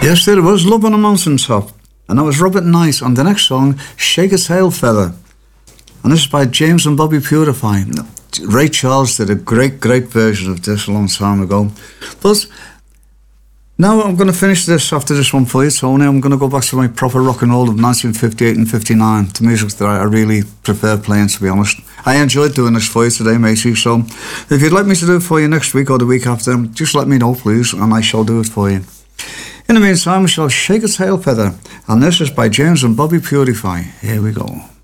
Yes, there was Love on a Mountaintop. And that was Robert Knight on the next song, Shake a Tail Feather. And this is by James and Bobby Purify. Ray Charles did a great version of this a long time ago. But now I'm going to finish this after this one for you, Tony. I'm going to go back to my proper rock and roll of 1958 and 59, the music that I really prefer playing, to be honest. I enjoyed doing this for you today, matey. So if you'd like me to do it for you next week or the week after, just let me know, please, and I shall do it for you. In the meantime, we shall Shake a Tail Feather, and this is by James and Bobby Purify. Here we go.